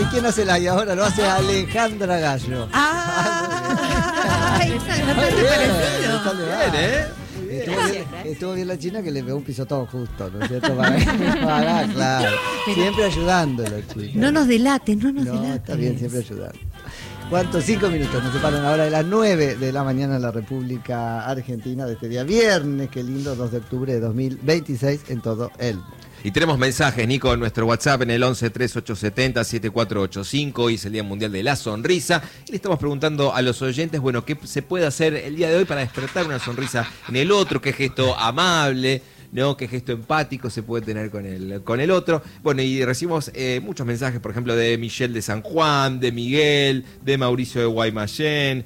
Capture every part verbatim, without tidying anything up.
Ay, ¿quién hace la y ahora? Lo hace Alejandra Gallo. Ah, Ay, bastante parecido. está bien, ¿eh? Estuvo bien, estuvo bien la China que le pegó un pisotón justo, ¿no es cierto? Para, para, claro. Siempre ayudándolo, chicos. No nos delates, no nos No, delates. está bien, siempre ayudando. ¿Cuántos? Cinco minutos nos separan ahora de las nueve de la mañana en la República Argentina de este día viernes, qué lindo, dos de octubre de dos mil veintiséis en todo el mundo. Y tenemos mensajes, Nico, en nuestro WhatsApp en el once treinta y ocho setenta siete cuatro ocho cinco. Hoy es el Día Mundial de la Sonrisa. Y le estamos preguntando a los oyentes, bueno, ¿qué se puede hacer el día de hoy para despertar una sonrisa en el otro? ¿Qué gesto amable? ¿No? ¿Qué gesto empático se puede tener con el, con el otro? Bueno, y recibimos eh, muchos mensajes, por ejemplo, de Michelle de San Juan, de Miguel, de Mauricio de Guaymallén,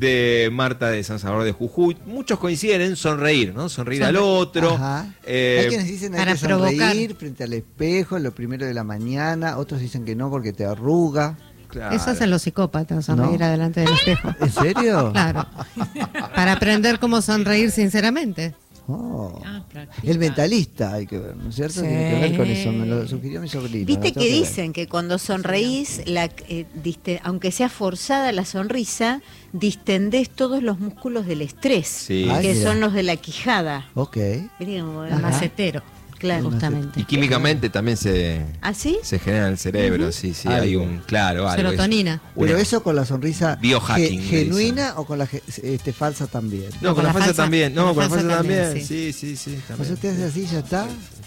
de Marta de San Salvador de Jujuy. Muchos coinciden en sonreír, ¿no? Sonreír al otro. Eh, Hay quienes dicen hay para que sonreír provocar. frente al espejo lo primero de la mañana, otros dicen que no porque te arruga. Claro. Eso hacen los psicópatas, sonreír No. adelante del espejo. ¿En serio? Claro. Para aprender cómo sonreír sinceramente. Oh. Ah, practica. El mentalista hay que ver, ¿no es cierto? Sí. Tiene que ver con eso, me lo sugirió mi sobrino. Viste lo tengo que ver. dicen que cuando sonreís, la, eh, diste- aunque sea forzada la sonrisa, distendés todos los músculos del estrés, Sí. Ay, que mira. son los de la quijada. Ok. Viste cómo- El Ajá. macetero, Claro. justamente. Y químicamente también se, ¿Ah, sí? se genera en el cerebro, sí, sí, Algo. hay un, claro, algo. Serotonina. Pero Una- eso con la sonrisa Biohacking, ge- le genuina o con la ge- este, falsa también. No, con la falsa también, no, con la falsa también, también, sí, sí, sí, O sea, también. usted hace así, ya está.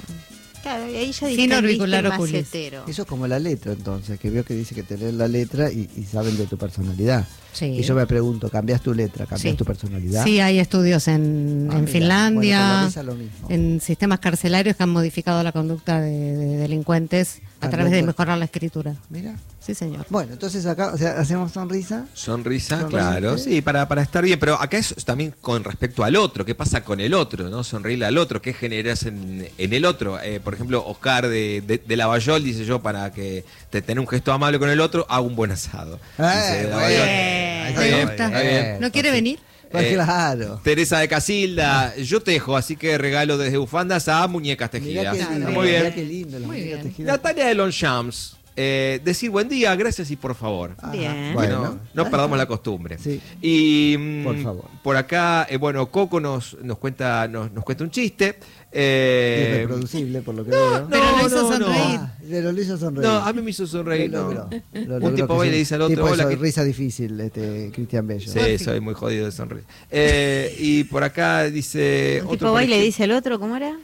Claro, y ahí ya Sin distendiste auricular el oculis. macetero. Eso es como la letra, entonces, que veo que dice que te leen la letra y, y saben de tu personalidad. Sí. Y yo me pregunto, ¿cambias tu letra? ¿Cambias Sí. tu personalidad? Sí, hay estudios en, Ah, en mira. Finlandia, Bueno, con la risa lo mismo. en sistemas carcelarios que han modificado la conducta de, de delincuentes a Cambiando- través de mejorar la escritura. Mira. Sí, señor. Bueno, entonces acá, o sea, hacemos sonrisa. Sonrisa, Sonrisa, claro, sí. sí, para, para estar bien, pero acá es también con respecto al otro, ¿qué pasa con el otro? ¿No? Sonreírle al otro, ¿qué generas en, en el otro? Eh, por ejemplo, Oscar de, de, de Lavallol dice yo, para que te tenga un gesto amable con el otro, hago un buen asado. Eh, Dice Lavallol. bueno, Está ¿Te bien, gusta? está bien. ¿No quiere venir? Pues Eh, claro. Teresa de Casilda, yo tejo, así que regalo desde bufandas a muñecas Mirá tejidas. qué Está lindo, muy bien. mirá qué lindo, las Muy muñecas bien. tejidas. Natalia de Longchamps, eh, decir buen día, gracias y por favor. Ajá, Bien. Bueno, Bueno, no perdamos la costumbre. Sí. Y mm, Por favor. por acá, eh, bueno, Coco nos, nos cuenta nos, nos cuenta un chiste. Es Eh, reproducible por lo que veo. Pero lo hizo no, sonreír. Ah, pero lo hizo sonreír. no, a mí me hizo sonreír. Lo no. logró, lo Un logró tipo que va y sí. le dice al otro, Tipo hola, eso, ¿qué- risa difícil, este, Cristian Bello. Sí, soy muy jodido de sonreír. Eh, y por acá dice... Un otro, tipo por va y le ejemplo- dice al otro, ¿cómo era?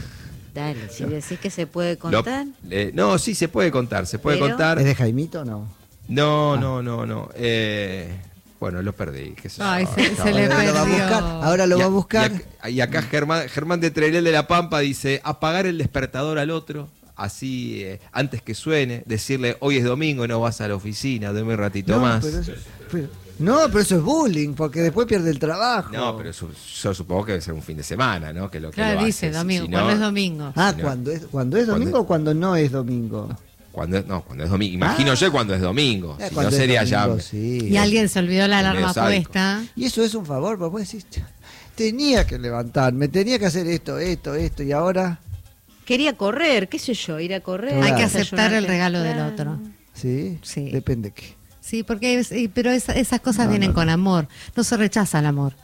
Dale, si decís que se puede Lo- contar. eh, no, sí, se puede contar, se puede Pero- contar. ¿Es de Jaimito o no? No, Ah. no, no, no. Eh, bueno, lo perdí. qué sé yo. Ay, se, se le Ahora lo va a perdió. buscar. Ahora lo Y va a a- buscar. Y acá, y acá Germán, Germán de Trelel de la Pampa dice, apagar el despertador al otro, así eh, antes que suene, decirle, hoy es domingo, no vas a la oficina, duerme un ratito No, más. pero eso, pero- no, pero eso es bullying, porque después pierde el trabajo. No, pero eso, yo supongo que debe ser un fin de semana, ¿no? Que lo que Claro, lo dice hace. Si- domingo, si no, cuando es domingo. Ah, si no- cuando es, cuando es Cuando domingo es- o cuando no es domingo. Cuando es, no, cuando es domingo. Imagino Ah. yo cuando es domingo. Eh, Si cuando no es sería domingo, ya. sí. Y alguien se olvidó la Es alarma medio sádico. puesta. Y eso es un favor, porque vos decís, tenía que levantarme, tenía que hacer esto, esto, esto, y ahora, Quería correr, qué sé yo, ir a correr. Claro. Hay que desayunar aceptar el regalo del temprano. otro. ¿sí? Sí. Depende qué. Sí, porque es- y- pero esa- esas cosas No, vienen no, no. con amor. No se rechaza el amor.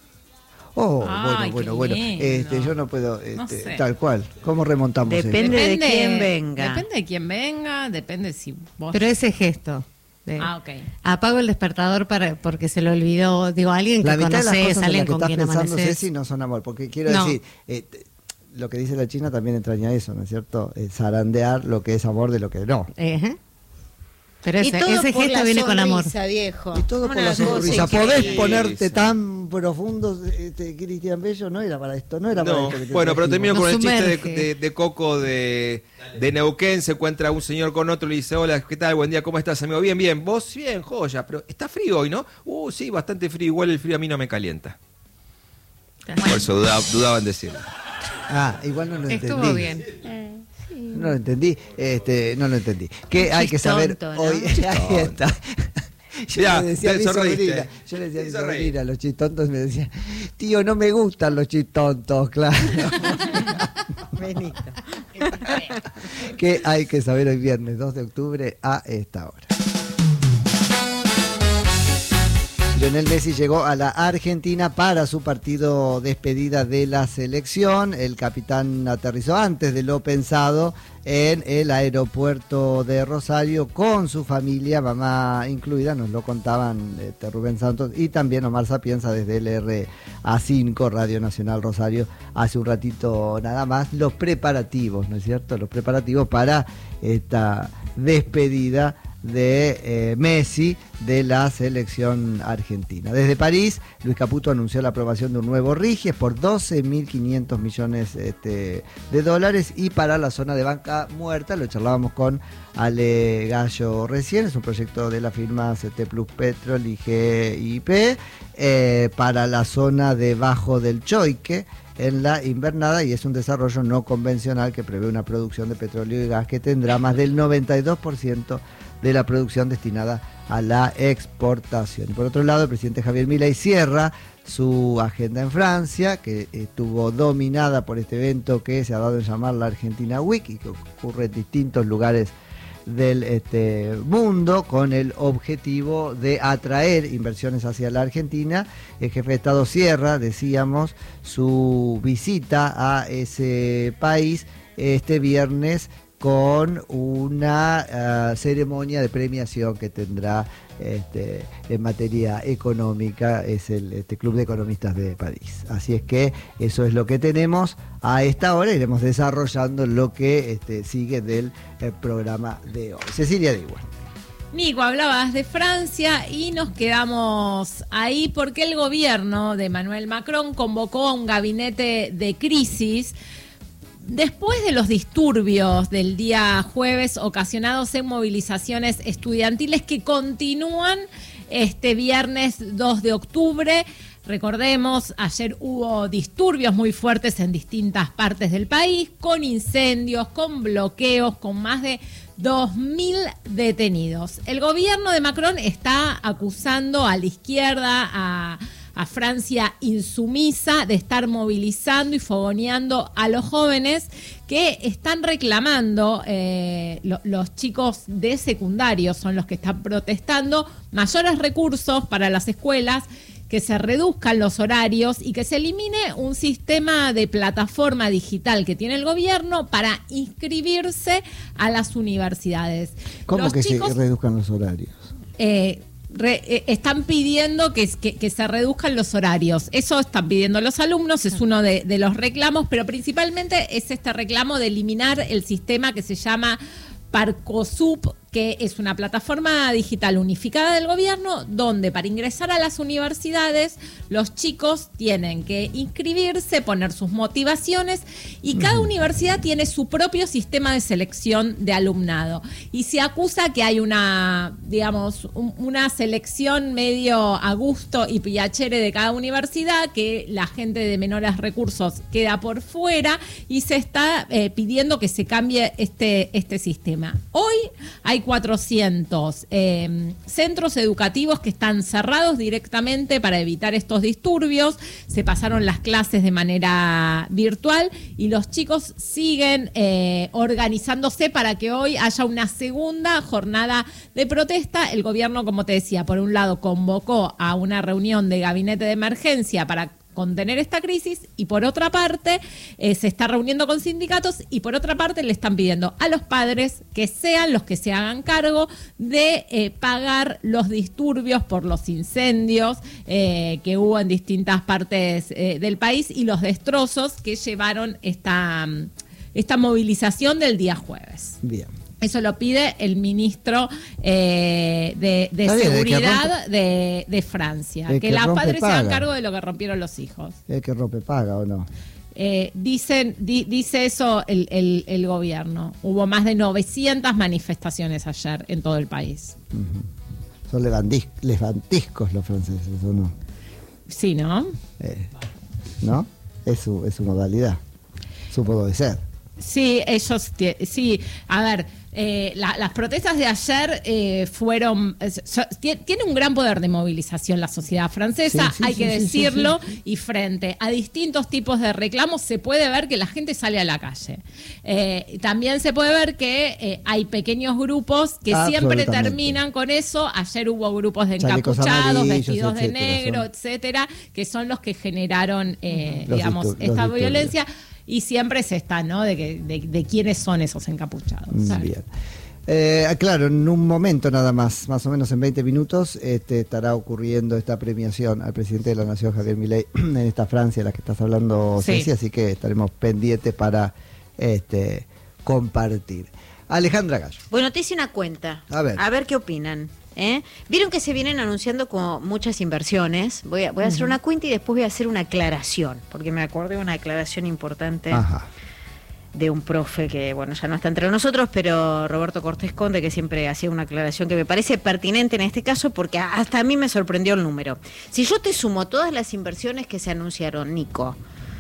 Oh, Ay, bueno, qué bueno, bueno. lindo. Este, yo no puedo, No este, sé. tal cual. ¿Cómo remontamos esto? Depende de quién venga. Depende de quién venga, depende si vos... Pero ese gesto. de- Ah, ok. Apago el despertador para porque se lo olvidó. Digo, alguien que La mitad de las conoces, cosas en las alguien que con estás quien pensando, amaneces. Ceci, no son amor. Porque quiero No. decir, eh, t- lo que dice la China también entraña eso, ¿no es cierto? Eh, zarandear lo que es amor de lo que no. Ejé. Pero Y ese, todo ese por gesto la viene con amor. sonrisa, viejo. Y todo por Una la cosa sonrisa. increíble. Podés ponerte Sí. tan profundo, este, Cristian Bello, no era para esto, no era para No, esto. que te bueno, pero trajimos. termino con Nos el chiste de, sumerge. de- de Coco de, de Neuquén. Se encuentra un señor con otro y le dice, hola, ¿qué tal? Buen día, ¿cómo estás, amigo? Bien, bien. ¿Vos? Bien, joya. Pero está frío hoy, ¿no? Uh, sí, bastante frío. Igual el frío a mí no me calienta. Por eso dudaba, dudaba en decirlo. Ah, igual no lo Estuvo entendí. bien. No lo entendí, este, no lo entendí. Que Un hay que saber chistonto, ¿no? hoy. Un Ahí está. Yo Ya, le decía a te mi sonreíste. sobrina, yo le decía a mi Te sonreí. sobrina, a los chistontos me decía, tío, no me gustan los chistontos, claro. Benito. ¿Qué hay que saber hoy viernes dos de octubre a esta hora? Lionel Messi llegó a la Argentina para su partido despedida de la selección. El capitán aterrizó antes de lo pensado en el aeropuerto de Rosario con su familia, mamá incluida, nos lo contaban este, Rubén Santos y también Omar Sapienza desde el R A cinco, Radio Nacional Rosario, hace un ratito nada más, los preparativos, ¿no es cierto? Los preparativos para esta despedida de eh, Messi de la selección argentina. Desde París, Luis Caputo anunció la aprobación de un nuevo Rigies por doce mil quinientos millones este, de dólares y para la zona de banca muerta, lo charlábamos con Ale Gallo recién, es un proyecto de la firma C T Plus Petrol y G I P eh, para la zona debajo del Choique en la invernada y es un desarrollo no convencional que prevé una producción de petróleo y gas que tendrá más del noventa y dos por ciento de la producción destinada a la exportación. Y por otro lado, el presidente Javier Milei cierra su agenda en Francia, que estuvo dominada por este evento que se ha dado en llamar la Argentina Week y que ocurre en distintos lugares del este, mundo con el objetivo de atraer inversiones hacia la Argentina. El jefe de Estado cierra, decíamos, su visita a ese país este viernes con una uh, ceremonia de premiación que tendrá este, en materia económica, es el este, Club de Economistas de París. Así es que eso es lo que tenemos a esta hora, iremos desarrollando lo que este, sigue del eh, programa de hoy. Cecilia Diwan. Nico, hablabas de Francia y nos quedamos ahí porque el gobierno de Emmanuel Macron convocó a un gabinete de crisis después de los disturbios del día jueves ocasionados en movilizaciones estudiantiles que continúan este viernes dos de octubre. Recordemos, ayer hubo disturbios muy fuertes en distintas partes del país, con incendios, con bloqueos, con más de dos mil detenidos. El gobierno de Macron está acusando a la izquierda, a... a Francia insumisa, de estar movilizando y fogoneando a los jóvenes que están reclamando, eh, lo, los chicos de secundario son los que están protestando, mayores recursos para las escuelas, que se reduzcan los horarios y que se elimine un sistema de plataforma digital que tiene el gobierno para inscribirse a las universidades. ¿Cómo los que chicos, se reduzcan los horarios? Eh, Re, eh, están pidiendo que, que, que se reduzcan los horarios. Eso están pidiendo los alumnos, es uno de, de los reclamos, pero principalmente es este reclamo de eliminar el sistema que se llama Parcosup, que es una plataforma digital unificada del gobierno, donde para ingresar a las universidades los chicos tienen que inscribirse, poner sus motivaciones y cada uh-huh. universidad tiene su propio sistema de selección de alumnado. Y se acusa que hay una, digamos, un, una selección medio a gusto y piacere de cada universidad, que la gente de menores recursos queda por fuera y se está eh, pidiendo que se cambie este, este sistema. Hoy hay cuatrocientos eh, centros educativos que están cerrados directamente para evitar estos disturbios. Se pasaron las clases de manera virtual y los chicos siguen eh, organizándose para que hoy haya una segunda jornada de protesta. El gobierno, como te decía, por un lado convocó a una reunión de gabinete de emergencia para contener esta crisis y por otra parte eh, se está reuniendo con sindicatos y por otra parte le están pidiendo a los padres que sean los que se hagan cargo de eh, pagar los disturbios por los incendios eh, que hubo en distintas partes eh, del país y los destrozos que llevaron esta, esta movilización del día jueves. Bien. Eso lo pide el ministro eh, de, de bien, Seguridad rompe, de, de Francia. Que, que las padres paga. se hagan cargo de lo que rompieron los hijos. El que rompe paga, ¿o no? Eh, dicen, di, dice eso el, el, el gobierno. Hubo más de novecientas manifestaciones ayer en todo el país. Uh-huh. Son levandis, levantiscos los franceses, ¿o no? Sí, ¿no? Eh, ¿No? Es su, es su modalidad, su modo de ser. Sí, ellos, sí, a ver, eh, la, las protestas de ayer eh, fueron, eh, tiene un gran poder de movilización la sociedad francesa, sí, sí, hay sí, que sí, decirlo, sí, sí. y frente a distintos tipos de reclamos se puede ver que la gente sale a la calle. Eh, también se puede ver que eh, hay pequeños grupos que siempre terminan con eso. Ayer hubo grupos de encapuchados, vestidos de negro, son... etcétera, que son los que generaron, eh, digamos, esta disturbios. violencia. Y siempre se está, ¿no? De, que, de, de quiénes son esos encapuchados. ¿sabes? Bien. Eh, claro, en un momento nada más, más o menos en veinte minutos, este, estará ocurriendo esta premiación al presidente de la Nación, Javier Milei, en esta Francia de la que estás hablando, sí. Ceci, así que estaremos pendientes para este, compartir. Alejandra Gallo. Bueno, te hice una cuenta. A ver. A ver qué opinan. ¿Eh? Vieron que se vienen anunciando como muchas inversiones. Voy a, voy a hacer una cuenta y después voy a hacer una aclaración, porque me acordé de una aclaración importante. Ajá. De un profe que, bueno, ya no está entre nosotros, pero Roberto Cortés Conde, que siempre hacía una aclaración que me parece pertinente en este caso, porque hasta a mí me sorprendió el número. Si yo te sumo todas las inversiones que se anunciaron, Nico,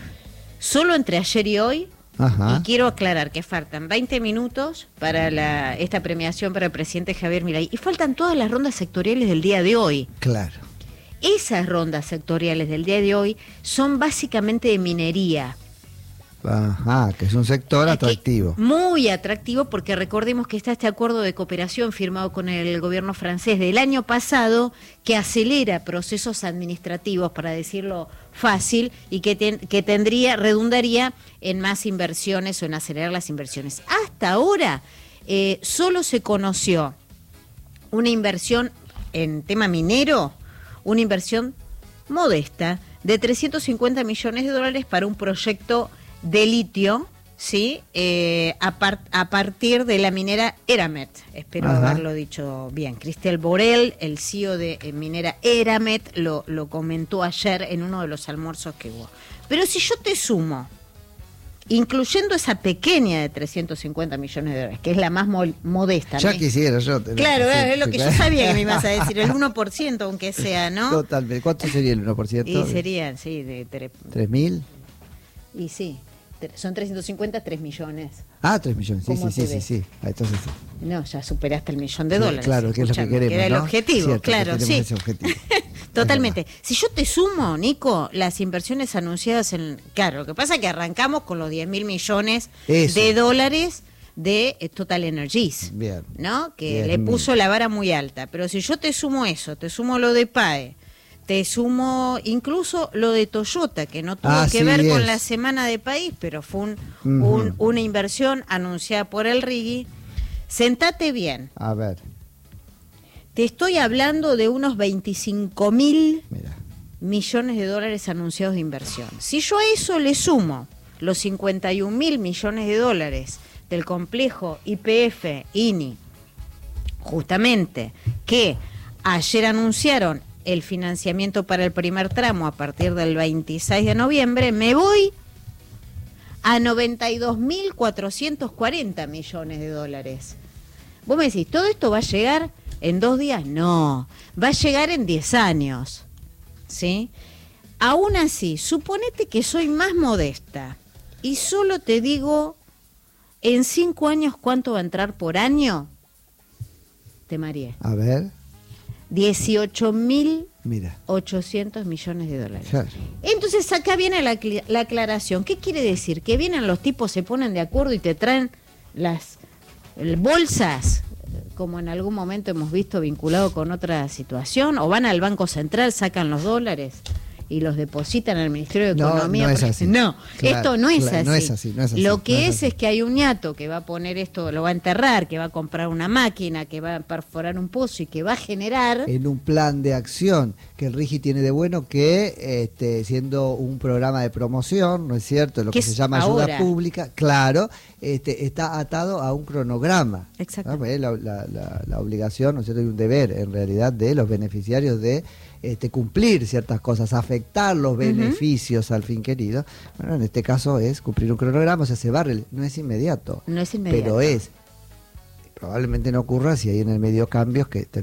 solo entre ayer y hoy, ajá. Y quiero aclarar que faltan veinte minutos para la, esta premiación para el presidente Javier Milei, y faltan todas las rondas sectoriales del día de hoy. Claro. Esas rondas sectoriales del día de hoy son básicamente de minería. Ajá, que es un sector atractivo. Muy atractivo, porque recordemos que está este acuerdo de cooperación firmado con el gobierno francés del año pasado, que acelera procesos administrativos, para decirlo fácil, y que, ten, que tendría, redundaría en más inversiones o en acelerar las inversiones. Hasta ahora eh, solo se conoció una inversión en tema minero, una inversión modesta de trescientos cincuenta millones de dólares para un proyecto de litio, ¿sí? Eh, a, par, a partir de la minera Eramet. Espero Ajá. haberlo dicho bien. Cristel Borel, el C E O de eh, minera Eramet, lo, lo comentó ayer en uno de los almuerzos que hubo. Pero si yo te sumo, incluyendo esa pequeña de trescientos cincuenta millones de dólares, que es la más mo modesta. Ya ¿no? quisiera yo. Tener claro, es lo que claro. yo sabía que me ibas a decir, el uno por ciento aunque sea, ¿no? Totalmente. ¿Cuánto sería el uno por ciento? Y serían, sí, de... ¿tres mil? Y sí. Son trescientos cincuenta, tres millones. Ah, tres millones, sí, sí, sí, sí, sí. Ah, entonces sí. No, ya superaste el millón de dólares. Claro, que es lo que queremos, que era el ¿no? objetivo, Cierto, claro, sí. Ese objetivo. Totalmente. Si yo te sumo, Nico, las inversiones anunciadas en... Claro, lo que pasa es que arrancamos con los diez mil millones Eso. de dólares de Total Energies. Bien. ¿No? Que le puso mil. la vara muy alta. Pero si yo te sumo eso, te sumo lo de P A E, te sumo incluso lo de Toyota, que no tuvo ah, que sí ver es. con la Semana de País, pero fue un, uh-huh. un, una inversión anunciada por el Rigui. Sentate bien. A ver. Te estoy hablando de unos veinticinco mil millones de dólares anunciados de inversión. Si yo a eso le sumo los cincuenta y un mil millones de dólares del complejo Y P F, I N I, justamente, que ayer anunciaron el financiamiento para el primer tramo a partir del veintiséis de noviembre, me voy a noventa y dos mil cuatrocientos cuarenta millones de dólares. Vos me decís, ¿todo esto va a llegar en dos días? No, va a llegar en diez años, ¿sí? Aún así, suponete que soy más modesta y solo te digo, en cinco años, ¿cuánto va a entrar por año? Te mareé. A ver... dieciocho mil ochocientos millones de dólares. Claro. Entonces acá viene la, la aclaración. ¿Qué quiere decir? Que vienen los tipos, se ponen de acuerdo y te traen las bolsas, como en algún momento hemos visto vinculado con otra situación, o van al Banco Central, sacan los dólares y los depositan al Ministerio de no, Economía. No, es así. no claro, esto no es, claro, así. no es así. No es así. Lo que no es es, es, es que hay un ñato que va a poner esto, lo va a enterrar, que va a comprar una máquina, que va a perforar un pozo y que va a generar... En un plan de acción que el Rigi tiene de bueno, que este, siendo un programa de promoción, ¿no es cierto? Lo que se llama ayuda ahora? pública, claro, este, está atado a un cronograma. Exacto. ¿no? Pues la, la, la, la obligación, ¿no es cierto? Y un deber, en realidad, de los beneficiarios de... Este, cumplir ciertas cosas, afectar los beneficios uh-huh. al fin querido. Bueno, en este caso es cumplir un cronograma, o sea, se barre, no es inmediato. No es inmediato. Pero es, probablemente no ocurra si hay en el medio cambios que